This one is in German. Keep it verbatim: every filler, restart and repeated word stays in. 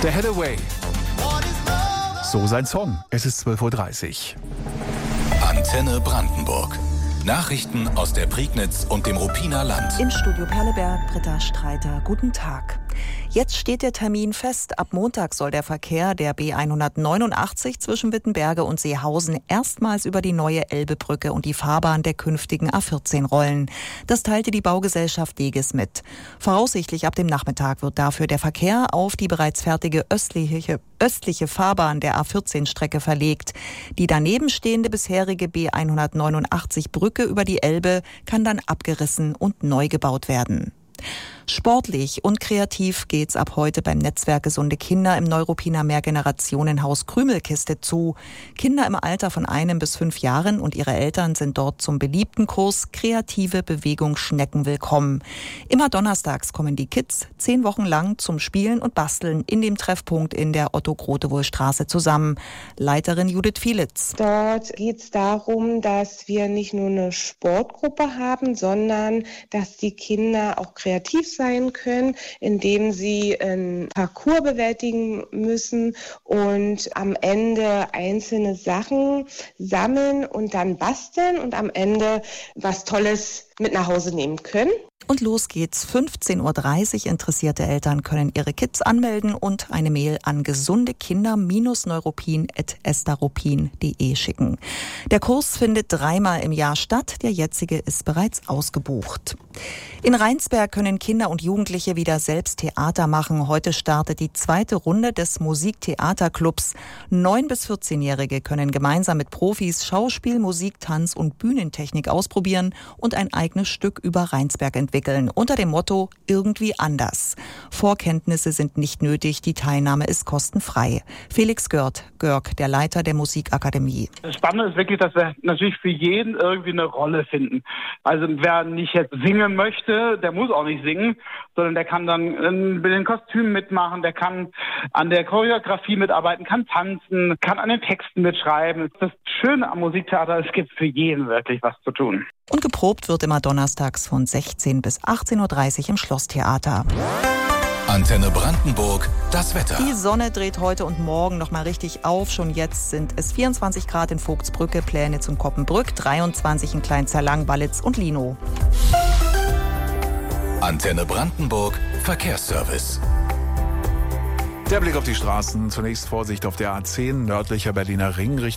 Der Hathaway. So sein Song. Es ist zwölf Uhr dreißig. Antenne Brandenburg. Nachrichten aus der Prignitz und dem Ruppiner Land. Im Studio Perleberg, Britta Streiter. Guten Tag. Jetzt steht der Termin fest. Ab Montag soll der Verkehr der B hundertneunundachtzig zwischen Wittenberge und Seehausen erstmals über die neue Elbebrücke und die Fahrbahn der künftigen A vierzehn rollen. Das teilte die Baugesellschaft Deges mit. Voraussichtlich ab dem Nachmittag wird dafür der Verkehr auf die bereits fertige östliche, östliche Fahrbahn der A vierzehn Strecke verlegt. Die daneben stehende bisherige B hundertneunundachtzig Brücke über die Elbe kann dann abgerissen und neu gebaut werden. Sportlich und kreativ geht's ab heute beim Netzwerk Gesunde Kinder im Neuruppiner Mehrgenerationenhaus Krümelkiste zu. Kinder im Alter von einem bis fünf Jahren und ihre Eltern sind dort zum beliebten Kurs Kreative Bewegung Schnecken willkommen. Immer donnerstags kommen die Kids zehn Wochen lang zum Spielen und Basteln in dem Treffpunkt in der Otto-Grotewohl-Straße zusammen. Leiterin Judith Fielitz. Dort geht's darum, dass wir nicht nur eine Sportgruppe haben, sondern dass die Kinder auch kreativ sein können, indem sie einen Parcours bewältigen müssen und am Ende einzelne Sachen sammeln und dann basteln und am Ende was Tolles mit nach Hause nehmen können. Und los geht's. fünfzehn Uhr dreißig. Interessierte Eltern können ihre Kids anmelden und eine Mail an gesundekinder neuruppin at estaruppin punkt de schicken. Der Kurs findet dreimal im Jahr statt. Der jetzige ist bereits ausgebucht. In Rheinsberg können Kinder und Jugendliche wieder selbst Theater machen. Heute startet die zweite Runde des Musiktheaterclubs. neun bis vierzehnjährige können gemeinsam mit Profis Schauspiel, Musik, Tanz und Bühnentechnik ausprobieren und ein eigenes Stück über Rheinsberg entwickeln. Unter dem Motto irgendwie anders. Vorkenntnisse sind nicht nötig, die Teilnahme ist kostenfrei. Felix Görg, Görg, der Leiter der Musikakademie. Das Spannende ist wirklich, dass wir natürlich für jeden irgendwie eine Rolle finden. Also wer nicht jetzt singen möchte, der muss auch nicht singen, sondern der kann dann mit den Kostümen mitmachen, der kann an der Choreografie mitarbeiten, kann tanzen, kann an den Texten mitschreiben. Das Schöne am Musiktheater, es gibt für jeden wirklich was zu tun. Und geprobt wird immer donnerstags von sechzehn bis achtzehn Uhr dreißig im Schlosstheater. Antenne Brandenburg, das Wetter. Die Sonne dreht heute und morgen noch mal richtig auf. Schon jetzt sind es vierundzwanzig Grad in Vogtsbrücke, Plänitz und Koppenbrück, dreiundzwanzig in Kleinzerlang, Wallitz und Linow. Antenne Brandenburg, Verkehrsservice. Der Blick auf die Straßen. Zunächst Vorsicht auf der A zehn, nördlicher Berliner Ring Richtung